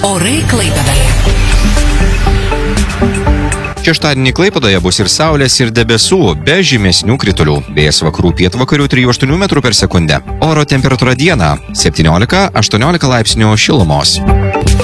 Orai Klaipėdoje. Šeštadienį Klaipėdoje bus ir saulės, ir debesų, be žymesnių kritulių. Vėjas vakarų pietvakarių 3-8 m/s. Oro temperatūra dieną 17-18 laipsnių šilumos.